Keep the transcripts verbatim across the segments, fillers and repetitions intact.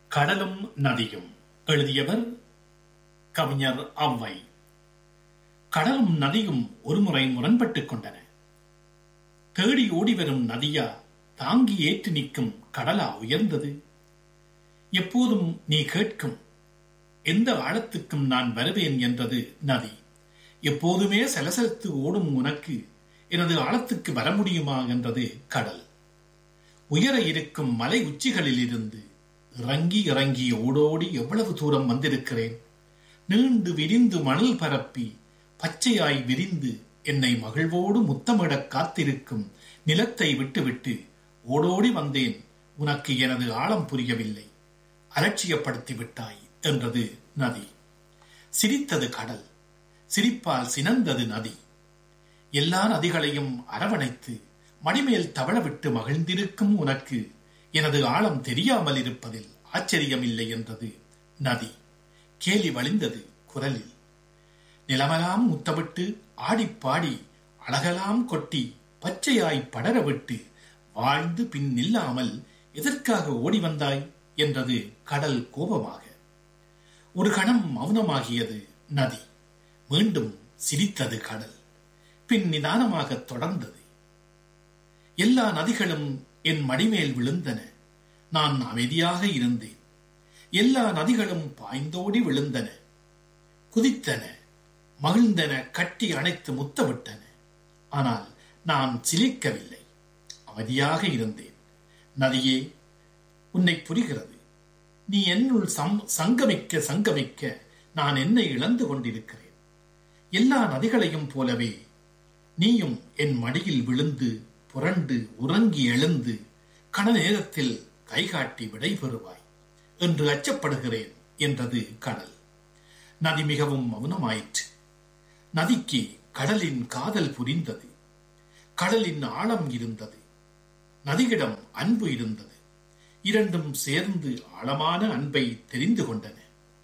கடலும் நதியும். எழுதியவர் கவிஞர் ஔவை. கடலும் நதியும் ஒருமுறை முரண்பட்டுக் கொண்டன. தேடி ஓடிவரும் நதியா தாங்கி ஏற்று நிற்கும் கடலா உயர்ந்தது? எப்போதும் நீ கேட்கும் எந்த ஆழத்துக்கும் நான் வருவேன் என்றது நதி. எப்போதுமே சலசலத்து ஓடும் உனக்கு எனது ஆழத்துக்கு வர முடியுமா என்றது கடல். உயர இருக்கும் மலை உச்சிகளில் இருந்து இறங்கி இறங்கி ஓடோடி எவ்வளவு தூரம் வந்திருக்கிறேன். நீண்டு விரிந்து மணல் பரப்பி பச்சையாய் விரிந்து என்னை மகிழ்வோடு முத்தமிடக் காத்திருக்கும் நிலத்தை விட்டுவிட்டு ஓடோடி வந்தேன். உனக்கு எனது ஆழம் புரியவில்லை, அலட்சியப்படுத்தி விட்டாய் என்றது நதி. சிரித்தது கடல், சிரிப்பால் சினந்தது நதி. எல்லா நதிகளையும் அரவணைத்து மடிமேல் தவழவிட்டு மகிழ்ந்திருக்கும் உனக்கு எனது ஆழம் தெரியாமல் இருப்பதில் ஆச்சரியமில்லை என்றது நதி. கேலி வழிந்தது குரலில். நிலமெல்லாம் முத்தமிட்டு ஆடிப்பாடி அழகெல்லாம் கொட்டி பச்சையாய் படரவிட்டு வாழ்ந்து பின் நில்லாமல் எதற்காக ஓடி வந்தாய் என்றது கடல் கோபமாக. ஒரு கணம் மௌனமாகியது நதி. மீண்டும் சிரித்தது கடல். பின் நிதானமாக தொடர்ந்தது. எல்லா நதிகளும் என் மடிமேல் விழுந்தன. நான் அமைதியாக இருந்தேன். எல்லா நதிகளும் பாய்ந்தோடி விழுந்தன, குதித்தன, மகிழ்ந்தன, கட்டி அணைத்து முத்தமிட்டன. ஆனால் நான் சிலிர்க்கவில்லை, அமைதியாக இருந்தேன். நதியே, உன்னை புரிகிறது. நீ என்னுள் சங்கமிக்க சங்கமிக்க நான் என்னை இழந்து கொண்டிருக்கிறேன். எல்லா நதிகளையும் போலவே நீயும் என் மடியில் விழுந்து புரண்டு உறங்கி எழுந்து கண நேரத்தில் கைகாட்டி விடை பெறுவாய் என்று அச்சப்படுகிறேன் என்றது கடல். நதி மிகவும் மௌனமாயிற்று. நதிக்கு கடலின் காதல் புரிந்தது. கடலின் ஆழம் இருந்தது, நதியிடம் அன்பு இருந்தது. இரண்டும் சேர்ந்து ஆழமான அன்பை தெரிந்து கொண்டன.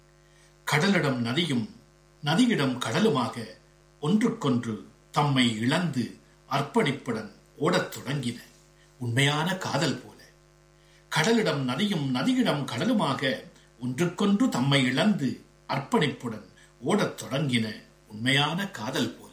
கடலிடம் நதியும் நதியிடம் கடலுமாக ஒன்றுக்கொன்று தம்மை இழந்து அர்ப்பணிப்புடன் ஓடத் தொடங்கின. உண்மையான காதல் போல கடலிடம் நதியும் நதியிடம் கடலுமாக ஒன்றுக்கொன்று தம்மை இழந்து அர்ப்பணிப்புடன் ஓடத் தொடங்கின. உண்மையான காதல் போல.